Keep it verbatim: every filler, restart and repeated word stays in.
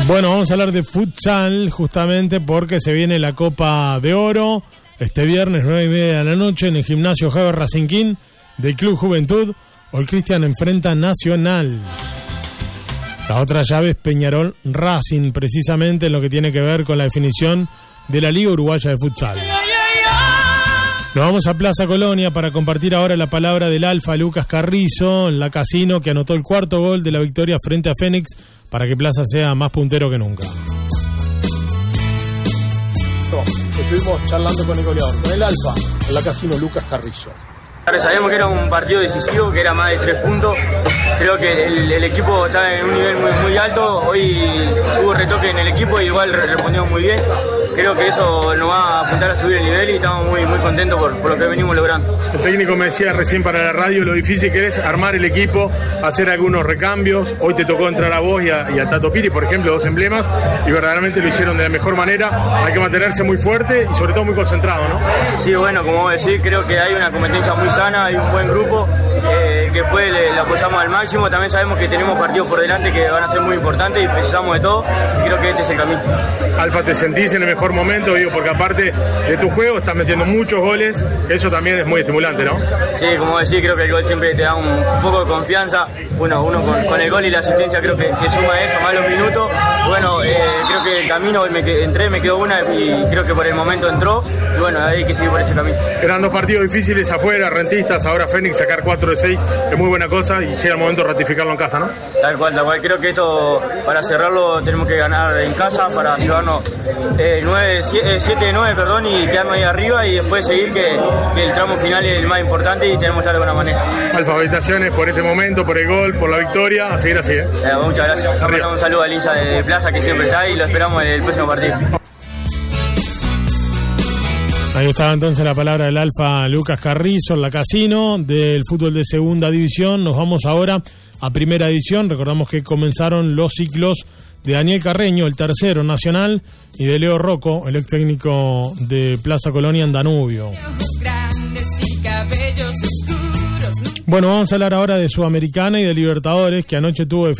Bueno, vamos a hablar de futsal justamente porque se viene la Copa de Oro este viernes nueve y media de la noche en el gimnasio Javier Racinquín del Club Juventud. All Cristian enfrenta a Nacional. La otra llave es Peñarol Racing, precisamente en lo que tiene que ver con la definición de la Liga Uruguaya de Futsal. Nos vamos a Plaza Colonia para compartir ahora la palabra del Alfa Lucas Carrizo, en la Casino, que anotó el cuarto gol de la victoria frente a Fénix para que Plaza sea más puntero que nunca. Estuvimos charlando con el goleador, con el Alfa, en la Casino Lucas Carrizo. Sabíamos que era un partido decisivo, que era más de tres puntos. Creo que el, el equipo está en un nivel muy, muy alto. Hoy hubo retoque en el equipo y igual respondimos muy bien. Creo que eso nos va a apuntar a subir el nivel y estamos muy, muy contentos por, por lo que venimos logrando. El técnico me decía recién para la radio lo difícil que es armar el equipo, hacer algunos recambios. Hoy te tocó entrar a vos y a, y a Tato Piri, por ejemplo, dos emblemas, y verdaderamente lo hicieron de la mejor manera. Hay que mantenerse muy fuerte y sobre todo muy concentrado, ¿no? Sí, bueno, como vos decís, creo que hay una competencia muy sana, hay un buen grupo, eh, que después le, le apoyamos al máximo. También sabemos que tenemos partidos por delante que van a ser muy importantes y precisamos de todo, y creo que este es el camino. Alfa, ¿te sentís en el mejor momento? Digo, porque aparte de tu juego estás metiendo muchos goles, eso también es muy estimulante, ¿no? Sí, como decís, creo que el gol siempre te da un poco de confianza. Bueno, uno con, con el gol y la asistencia creo que, que suma eso, más los minutos. Bueno, eh, creo que el camino, me qued, entré, me quedó una y creo que por el momento entró, y bueno, hay que seguir por ese camino. Eran dos partidos difíciles afuera, rentistas, ahora Fénix, sacar cuatro de seis es muy buena cosa y llega el momento de ratificarlo en casa, ¿no? Tal cual, tal cual. Creo que esto, para cerrarlo, tenemos que ganar en casa para llevarnos eh, siete de nueve, perdón, y quedarnos ahí arriba y después seguir, que, que el tramo final es el más importante y tenemos que estar de buena manera. Alfa, felicitaciones por este momento, por el gol, por la victoria, a seguir así, ¿eh? eh muchas gracias. Un saludo al hincha de, de Plaza que siempre está ahí y lo esperamos en el próximo partido. Ahí estaba entonces la palabra del Alfa Lucas Carrizo en la Casino del fútbol de segunda división. Nos vamos ahora a primera división. Recordamos que comenzaron los ciclos de Daniel Carreño, el tercero nacional, y de Leo Rocco, el ex técnico de Plaza Colonia en Danubio. Bueno, vamos a hablar ahora de Sudamericana y de Libertadores, que anoche tuvo